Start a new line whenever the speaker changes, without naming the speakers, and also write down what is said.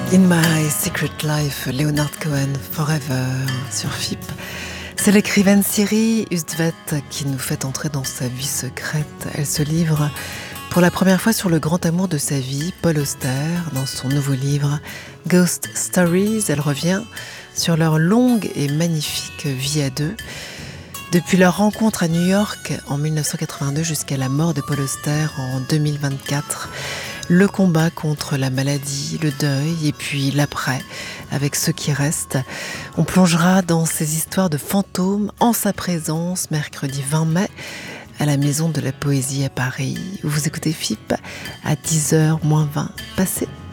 In My Secret Life, Leonard Cohen, Forever, sur FIP. C'est l'écrivaine Siri Hustvedt qui nous fait entrer dans sa vie secrète. Elle se livre pour la première fois sur le grand amour de sa vie, Paul Auster, dans son nouveau livre Ghost Stories. Elle revient sur leur longue et magnifique vie à deux. Depuis leur rencontre à New York en 1982 jusqu'à la mort de Paul Auster en 2024, le combat contre la maladie, le deuil et puis l'après, avec ceux qui restent. On plongera dans ces histoires de fantômes en sa présence mercredi 20 mai à la Maison de la Poésie à Paris, où vous écoutez FIP à 10h moins 20 passé.